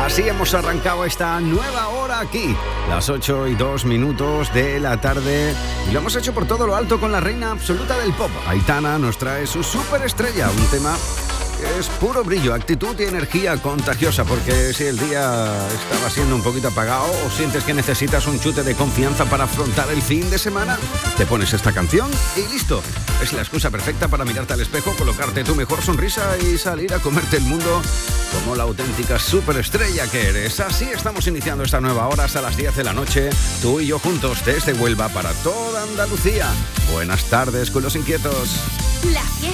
Así hemos arrancado esta nueva hora aquí, las 8:02 de la tarde, y lo hemos hecho por todo lo alto con la reina absoluta del pop. Aitana nos trae su superestrella, un tema que es puro brillo, actitud y energía contagiosa, porque si el día estaba siendo un poquito apagado o sientes que necesitas un chute de confianza para afrontar el fin de semana, te pones esta canción y listo. Es la excusa perfecta para mirarte al espejo, colocarte tu mejor sonrisa y salir a comerte el mundo como la auténtica superestrella que eres. Así estamos iniciando esta nueva hora hasta las 10 de la noche, tú y yo juntos desde Huelva para toda Andalucía. Buenas tardes con los inquietos. La fiesta